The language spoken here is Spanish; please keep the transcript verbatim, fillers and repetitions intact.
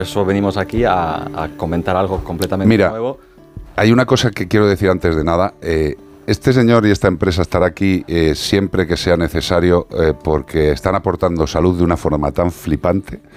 eso venimos aquí a, a comentar algo completamente Mira, nuevo. Hay una cosa que quiero decir antes de nada. Eh, este señor y esta empresa estará aquí eh, siempre que sea necesario eh, porque están aportando salud de una forma tan flipante